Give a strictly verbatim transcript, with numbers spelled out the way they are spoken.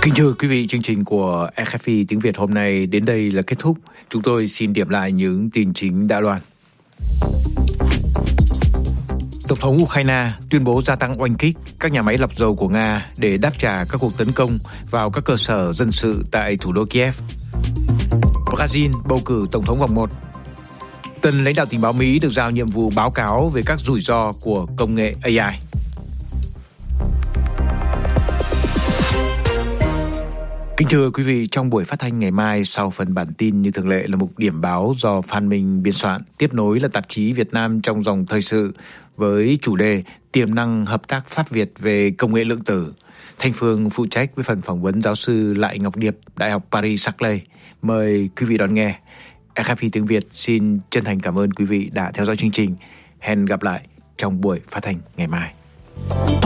Kính thưa quý vị, chương trình của rờ ép pê tiếng Việt hôm nay đến đây là kết thúc. Chúng tôi xin điểm lại những tin chính đã loan. Tổng thống Ukraine tuyên bố gia tăng oanh kích các nhà máy lọc dầu của Nga để đáp trả các cuộc tấn công vào các cơ sở dân sự tại thủ đô Kiev. Brazil bầu cử tổng thống vòng một. Tân lãnh đạo tình báo Mỹ được giao nhiệm vụ báo cáo về các rủi ro của công nghệ a i. Kính thưa quý vị, trong buổi phát thanh ngày mai, sau phần bản tin như thường lệ là mục điểm báo do Phan Minh biên soạn, tiếp nối là tạp chí Việt Nam trong dòng thời sự với chủ đề tiềm năng hợp tác Pháp Việt về công nghệ lượng tử. Thanh Phương phụ trách với phần phỏng vấn giáo sư Lại Ngọc Điệp, Đại học Paris-Saclay. Mời quý vị đón nghe. rờ ép pê tiếng Việt xin chân thành cảm ơn quý vị đã theo dõi chương trình. Hẹn gặp lại trong buổi phát thanh ngày mai.